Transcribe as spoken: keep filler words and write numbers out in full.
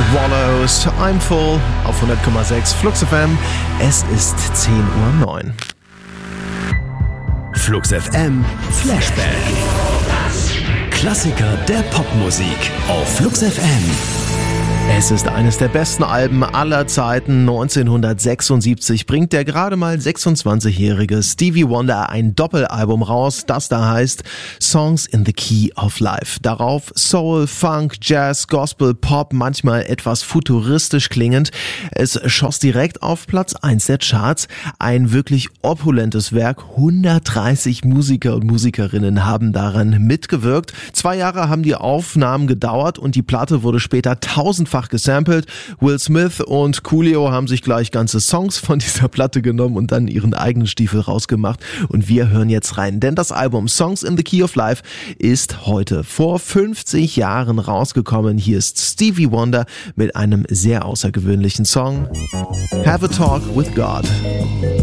Wallows, I'm Full auf hundert Komma sechs Flux F M. Es ist zehn Uhr neun. Flux F M Flashback. Klassiker der Popmusik auf Flux F M. Es ist eines der besten Alben aller Zeiten. neunzehnhundertsechsundsiebzig bringt der gerade mal sechsundzwanzigjährige Stevie Wonder ein Doppelalbum raus, das da heißt Songs in the Key of Life. Darauf Soul, Funk, Jazz, Gospel, Pop, manchmal etwas futuristisch klingend. Es schoss direkt auf Platz eins der Charts. Ein wirklich opulentes Werk. hundertdreißig Musiker und Musikerinnen haben daran mitgewirkt. Zwei Jahre haben die Aufnahmen gedauert und die Platte wurde später tausendfach gesampelt. Will Smith und Coolio haben sich gleich ganze Songs von dieser Platte genommen und dann ihren eigenen Stiefel rausgemacht. Und wir hören jetzt rein, denn das Album Songs in the Key of Life ist heute vor fünfzig Jahren rausgekommen. Hier ist Stevie Wonder mit einem sehr außergewöhnlichen Song. Have a Talk with God.